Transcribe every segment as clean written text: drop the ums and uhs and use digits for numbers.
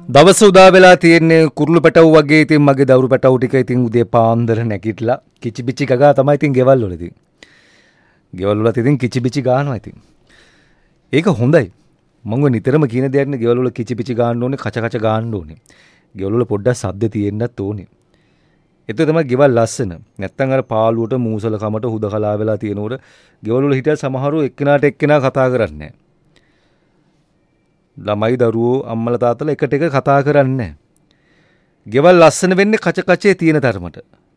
දවස උදා වෙලා තියෙන්නේ කුරුළු පැටවු වගේ. ඉතින් මගේ දවුරු පැටවු ටික ඉතින් උදේ පාන්දර නැගිටලා කිචිබිචි ගගා තමයි ඉතින් ගෙවල් වල ඉතින්. ගෙවල් වලත් ඉතින් කිචිබිචි ගානවා ඉතින්. ඒක හොඳයි. මම නිතරම කියන දෙයක් නේ ගෙවල් වල කිචිබිචි ගාන්න ඕනේ, කච කච ගාන්න ඕනේ. ගෙවල් වල පොඩ්ඩක් සද්ද තියෙන්නත් ඕනේ. ඒක තමයි ගෙවල් ලස්සන. නැත්තම් අර පාළුවට මූසල කමට හුදකලා වෙලා තියෙනකොට ගෙවල් වල හිටිය සමහරව එක්කෙනාට එක්කෙනා කතා කරන්නේ නැහැ. ළමයි දරුවෝ අම්මලා තාත්තලා එකට එක කතා කරන්නේ නැහැ. ගෙවල් ලස්සන වෙන්නේ කච කචේ තියෙන තරමට.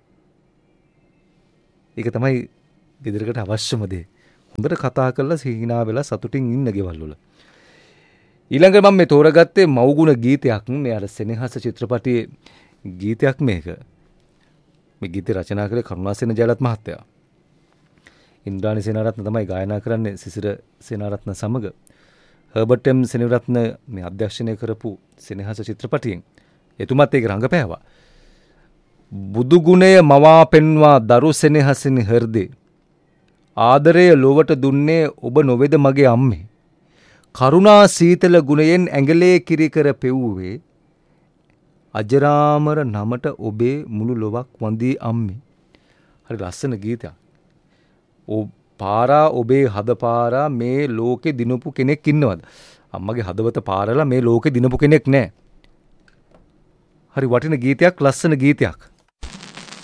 ඒක තමයි ගෙදරකට අවශ්‍යම දේ. හොඳට කතා කරලා සිහිනා වෙලා සතුටින් ඉන්න ගෙවල් වල. ඊළඟට මම මේ තෝරගත්තේ මව්ගුණ ගීතයක්. මේ අර සෙනෙහස චිත්‍රපටයේ ගීතයක් මේක. මේ ගීතය රචනා කළේ කරුණාසේන ජයලත් මහත්තයා. ඉන්ද්‍රාණි සේනාරත්න තමයි ගායනා කරන්නේ සිසිර සේනාරත්න සමග. හර්බර්ට් එම් සෙනවිරත්න මේ අධ්‍යක්ෂණය කරපු සෙනෙහස චිත්‍රපටියෙන් එතුමත් ඒක රංගපෑවා. බුදු ගුණය මවා පෙන්වා දරු සෙනෙහසින් හෘදේ ආදරය ලොවට දුන්නේ ඔබ නොවේද මගේ අම්මේ. කරුණා සීතල ගුණයෙන් ඇඟලේ කිරිකර පෙව්වේ අජරාමර නමට ඔබේ මුළු ලොවක් වඳී අම්මේ. හරි ලස්සන ගීතයක්. පාරා ඔබේ හද පාරා මේ ලෝකෙ දිනපු කෙනෙක් ඉන්නවද? අම්මගේ හදවත පාරලා මේ ලෝකෙ දිනපු කෙනෙක් නැහැ. හරි වටින ගීතයක්, ලස්සන ගීතයක්.